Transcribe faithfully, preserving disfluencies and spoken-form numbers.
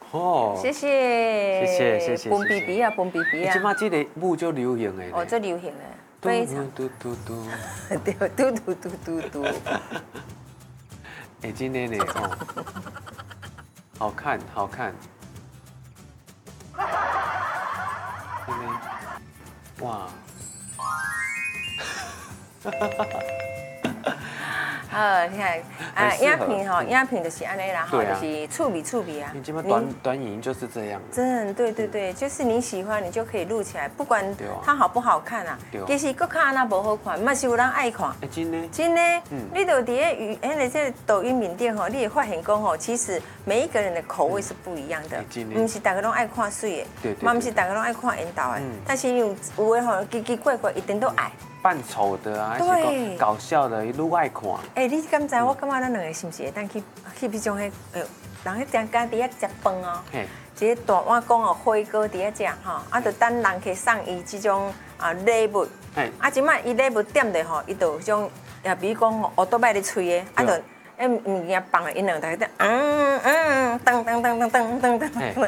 哦， 谢谢， 谢谢谢谢。 蹦 B B 啊，蹦 B B 啊。 即马这个舞就流行的。 哦，这流行的，非常。 嘟嘟嘟。 对，嘟嘟嘟嘟嘟。 哎，今天呢，哦，好看，好看。今天，哇。 好，你看啊，影片吼，影片就是安尼啦，吼，就是趣味趣味啊。 你基本短短影就是这样。 真，对对对，就是你喜欢，你就可以录起来，不管它好不好看啊。其实搁看安那无好看，嘛是有人爱看。 哎，真的。 真的，你就伫咧语，迄个这抖音面顶吼，你会发现讲吼，其实每一个人的口味是不一样的。不是大家拢爱看水的，嘛不是大家拢爱看缘投的，但是有有的吼奇奇怪怪，一定都爱。 扮丑的啊，还是搞笑的，愈爱看。 哎，你敢知？我感觉咱两个是不是会当去去迄种迄，哎呦，人迄张家伫遐食饭哦，一个大碗公哦，火锅伫遐食吼，啊，就等人去送伊即种啊礼物。啊，即摆伊礼物点的吼，伊就有种，也比如讲乌多摆咧吹的，啊，就哎物件放了，因两个在嗯嗯，噔噔噔噔噔噔噔。